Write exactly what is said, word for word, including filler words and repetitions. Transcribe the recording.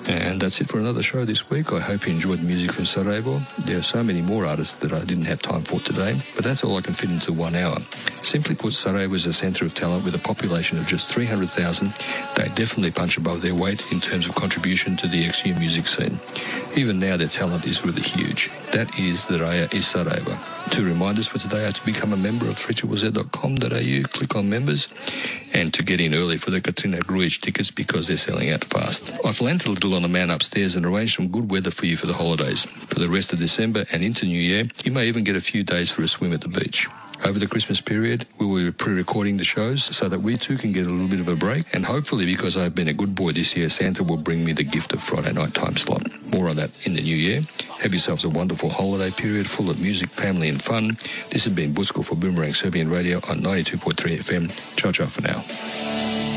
And that's it for another show this week. I hope you enjoyed the music from Sarajevo. There are so many more artists that I didn't have time for today, but that's all I can fit into one hour. Simply put, Sarajevo is a centre of talent with a population of just three hundred thousand. They definitely punch above their weight in terms of contribution to the ex-U music scene. Even now, their talent is really huge. That is the Raya is Sarajevo. Two reminders for today are to become a member of three Z Z dot com dot a u, click on members, and to get in early for the Katrina Grujic tickets because they're selling out fast. I've lent a little on the man upstairs and arranged some good weather for you for the holidays. For the rest of December and into New Year, you may even get a few days for a swim at the beach. Over the Christmas period, we will be pre-recording the shows so that we too can get a little bit of a break. And hopefully, because I've been a good boy this year, Santa will bring me the gift of Friday night time slot. More on that in the new year. Have yourselves a wonderful holiday period full of music, family and fun. This has been Busko for Boomerang Serbian Radio on ninety-two point three F M. Ciao, ciao for now.